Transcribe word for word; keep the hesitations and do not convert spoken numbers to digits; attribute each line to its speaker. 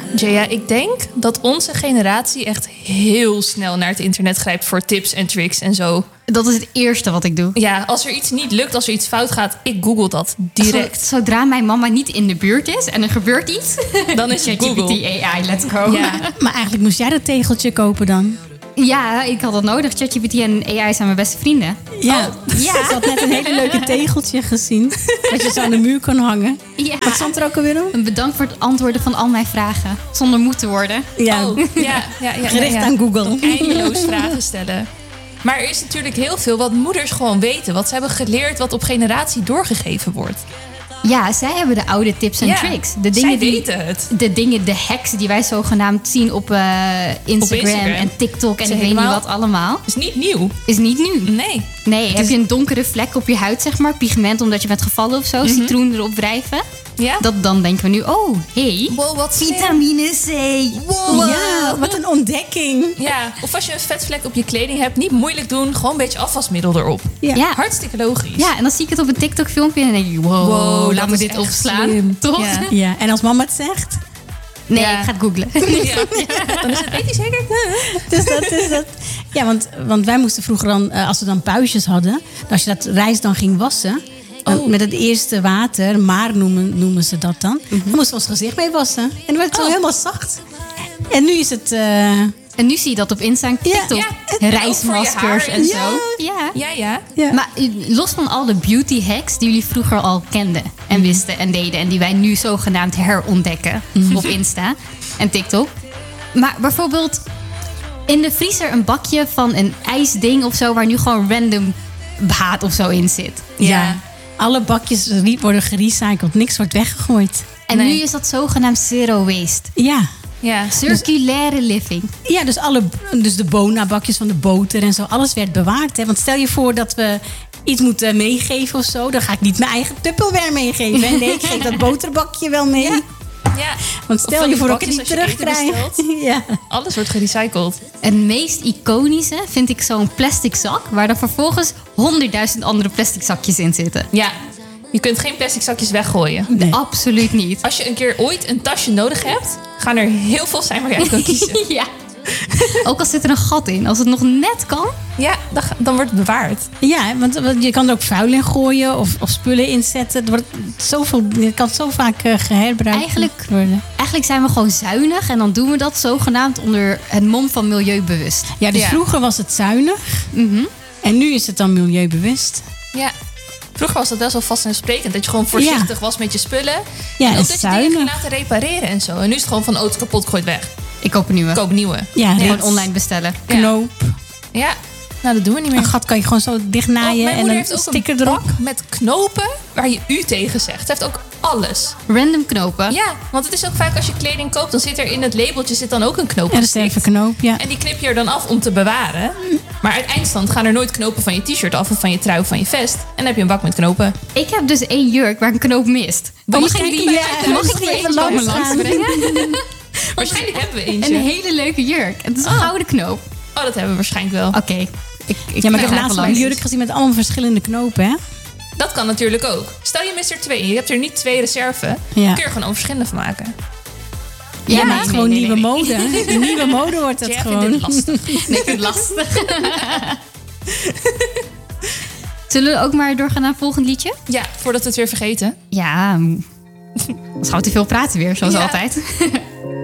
Speaker 1: Jaya, ik denk dat onze generatie echt heel snel naar het internet grijpt voor tips en tricks en zo.
Speaker 2: Dat is het eerste wat ik doe.
Speaker 1: Ja, als er iets niet lukt, als er iets fout gaat, ik google dat direct.
Speaker 2: Zodra mijn mama niet in de buurt is en er gebeurt iets,
Speaker 1: dan is het Google.
Speaker 2: ChatGPT A I, let's go.
Speaker 1: Ja.
Speaker 3: Maar eigenlijk moest jij dat tegeltje kopen dan?
Speaker 2: Ja, ik had dat nodig. ChatGPT en A I zijn mijn beste vrienden.
Speaker 3: Ja,
Speaker 2: Oh, ja.
Speaker 3: Ik had net een hele leuke tegeltje gezien. Dat je zo aan de muur kon hangen.
Speaker 2: Ja.
Speaker 3: Wat stond er ook alweer op?
Speaker 2: Een bedankt voor het antwoorden van al mijn vragen. Zonder moe te worden.
Speaker 3: Ja,
Speaker 1: Oh, ja, ja, ja, ja,
Speaker 3: gericht
Speaker 1: ja.
Speaker 3: aan Google.
Speaker 1: Eindeloos vragen stellen. Maar er is natuurlijk heel veel wat moeders gewoon weten. Wat ze hebben geleerd, wat op generatie doorgegeven wordt.
Speaker 2: Ja, zij hebben de oude tips en
Speaker 1: Ja,
Speaker 2: tricks. De dingen
Speaker 1: zij
Speaker 2: die,
Speaker 1: weten het.
Speaker 2: De dingen, de hacks die wij zogenaamd zien op, uh, Instagram,
Speaker 1: Op Instagram.
Speaker 2: en TikTok en
Speaker 1: Ze
Speaker 2: ik weet niet
Speaker 1: helemaal-
Speaker 2: wat allemaal.
Speaker 1: Is niet nieuw.
Speaker 2: Is niet nu.
Speaker 1: Nee.
Speaker 2: Nee, heb je een donkere vlek op je huid, zeg maar, pigment omdat je bent gevallen of zo, citroen erop wrijven.
Speaker 1: Ja?
Speaker 2: Dat, dan denken we nu, oh, hey,
Speaker 1: Wow, wat slim.
Speaker 2: vitamine C.
Speaker 1: Wow.
Speaker 3: Ja, wat een ontdekking.
Speaker 1: Ja, of als je een vetvlek op je kleding hebt, niet moeilijk doen. Gewoon een beetje afwasmiddel erop.
Speaker 3: Ja.
Speaker 2: Ja.
Speaker 1: Hartstikke logisch.
Speaker 2: Ja, en dan zie ik het op een TikTok-filmpje en dan denk ik, wow,
Speaker 1: Wow,
Speaker 2: laat
Speaker 1: dat
Speaker 2: me
Speaker 1: is
Speaker 2: dit
Speaker 1: echt
Speaker 2: opslaan.
Speaker 1: slim.
Speaker 2: Toch?
Speaker 1: Ja.
Speaker 3: Ja, en als mama het zegt?
Speaker 2: Nee,
Speaker 1: Ja.
Speaker 2: ik ga het googlen.
Speaker 1: Ja. Dan is het, weet je zeker?
Speaker 3: Dus dat is dat. Ja, want, want wij moesten vroeger dan, eh, als we dan puistjes hadden, als je dat rijst dan ging wassen, dan
Speaker 1: Oh.
Speaker 3: met het eerste water, maar noemen, noemen ze dat dan, dan moesten we ons gezicht mee wassen. En dan werd het zo
Speaker 1: Oh.
Speaker 3: helemaal zacht. En nu is het... eh,
Speaker 2: En nu zie je dat op Insta en
Speaker 3: Ja.
Speaker 2: TikTok.
Speaker 1: Ja. En ook voor je
Speaker 2: Reismaskers
Speaker 1: haar
Speaker 2: en
Speaker 1: en
Speaker 2: zo.
Speaker 3: zo.
Speaker 2: Ja.
Speaker 1: Ja, ja.
Speaker 3: ja.
Speaker 2: Maar eh, los van al de beauty hacks die jullie vroeger al kenden en wisten en deden en die wij nu zogenaamd herontdekken op Insta en TikTok. Maar bijvoorbeeld in de vriezer een bakje van een ijsding of zo waar nu gewoon random haat of zo in zit.
Speaker 3: Ja. Alle bakjes worden gerecycled, niks wordt weggegooid.
Speaker 2: En
Speaker 1: Nee.
Speaker 2: nu is dat zogenaamd zero waste.
Speaker 3: Ja.
Speaker 1: Ja.
Speaker 2: Circulaire living.
Speaker 3: Ja, dus, alle, dus de Bona-bakjes van de boter en zo, alles werd bewaard. Hè? Want stel je voor dat we iets moeten meegeven of zo, dan ga ik niet mijn eigen Tupperware meegeven. Hè? Nee, ik geef dat boterbakje wel mee.
Speaker 1: Ja.
Speaker 3: Want
Speaker 1: Of
Speaker 3: stel
Speaker 1: van
Speaker 3: je
Speaker 1: die
Speaker 3: voor dat ik
Speaker 1: bakjes
Speaker 3: het niet
Speaker 1: als je eten
Speaker 3: terugkrijg.
Speaker 1: bestelt.
Speaker 3: Ja.
Speaker 1: Alles wordt gerecycled.
Speaker 2: Het meest iconische vind ik zo'n plastic zak waar dan vervolgens honderdduizend andere plastic zakjes in zitten.
Speaker 1: Ja. Je kunt geen plastic zakjes weggooien.
Speaker 3: Nee.
Speaker 2: Absoluut niet.
Speaker 1: Als je een keer ooit een tasje nodig hebt, gaan er heel veel zijn waar je uit kan kiezen.
Speaker 2: Ja. Ook al zit er een gat in. Als het nog net kan.
Speaker 1: Ja, dan, ga- dan wordt het bewaard.
Speaker 3: Ja, want, want je kan er ook vuil in gooien of, of spullen in zetten. Het, wordt zoveel, het kan zo vaak uh, geherbruikt
Speaker 2: Eigenlijk-
Speaker 3: worden.
Speaker 2: Eigenlijk zijn we gewoon zuinig. En dan doen we dat zogenaamd onder het mom van milieubewust.
Speaker 3: Ja, dus
Speaker 1: Ja.
Speaker 3: vroeger was het zuinig.
Speaker 2: Mhm.
Speaker 3: En nu is het dan milieubewust.
Speaker 1: Ja. Vroeger was dat best wel vanzelfsprekend. Dat je gewoon voorzichtig was met je spullen.
Speaker 3: Ja,
Speaker 1: en
Speaker 3: en
Speaker 1: ook dat je dingen
Speaker 3: zuinig.
Speaker 1: ging laten repareren en zo. En nu is het gewoon van, oh, het is kapot, gooi het weg.
Speaker 2: Ik koop een nieuwe.
Speaker 1: Koop nieuwe.
Speaker 3: Ja,
Speaker 2: Gewoon
Speaker 3: rits,
Speaker 2: online bestellen.
Speaker 1: Ja.
Speaker 3: knoop.
Speaker 1: Ja, nou dat doen we niet meer.
Speaker 3: Een gat kan je gewoon zo
Speaker 1: Oh,
Speaker 3: dichtnaaien
Speaker 1: mijn
Speaker 3: en
Speaker 1: moeder
Speaker 3: een
Speaker 1: heeft ook
Speaker 3: sticker
Speaker 1: een
Speaker 3: erop.
Speaker 1: bak met knopen waar je u tegen zegt. Ze heeft ook alles.
Speaker 2: Random knopen.
Speaker 1: Ja, want het is ook vaak als je kleding koopt, dan zit er in het labeltje zit dan ook een knoop
Speaker 3: En een
Speaker 1: gestikt.
Speaker 3: sterke knoop, ja.
Speaker 1: En die knip je er dan af om te bewaren. Maar uit eindstand gaan er nooit knopen van je t-shirt af of van je trui of van je vest. En dan heb je een bak met knopen.
Speaker 2: Ik heb dus één jurk waar een knoop mist.
Speaker 1: Mag
Speaker 2: Mag
Speaker 1: ik
Speaker 2: ik
Speaker 1: die
Speaker 2: die,
Speaker 1: bij
Speaker 2: ja,
Speaker 1: jou
Speaker 2: mag
Speaker 1: thuis
Speaker 2: ik die
Speaker 1: nog
Speaker 2: even
Speaker 1: even
Speaker 2: langs
Speaker 3: langs gaan?
Speaker 2: brengen?
Speaker 1: Waarschijnlijk hebben we eentje.
Speaker 2: Een hele leuke jurk. Het is een
Speaker 1: Oh.
Speaker 2: gouden knoop.
Speaker 1: Oh, dat hebben we waarschijnlijk wel.
Speaker 2: Oké. Ik, ik
Speaker 3: Ja, maar ik
Speaker 2: ga
Speaker 3: heb laatst
Speaker 2: even
Speaker 3: wel een
Speaker 2: langs.
Speaker 3: jurk gezien met allemaal verschillende knopen, hè?
Speaker 1: Dat kan natuurlijk ook. Stel je mist er twee en je hebt er niet twee reserve.
Speaker 3: Ja.
Speaker 1: Dan kun je er gewoon al verschillende van maken.
Speaker 3: Ja,
Speaker 2: Ja,
Speaker 3: maar het is
Speaker 2: nee,
Speaker 3: gewoon
Speaker 2: nee,
Speaker 3: nieuwe
Speaker 2: nee,
Speaker 3: mode. Nieuwe mode wordt het
Speaker 1: Jij
Speaker 3: gewoon.
Speaker 1: vindt dit lastig.
Speaker 2: Nee, ik vind het lastig. Zullen we ook maar doorgaan naar het volgende liedje?
Speaker 1: Ja, voordat we het weer vergeten.
Speaker 2: Ja, anders gaan we te veel praten weer, zoals
Speaker 1: Ja.
Speaker 2: altijd.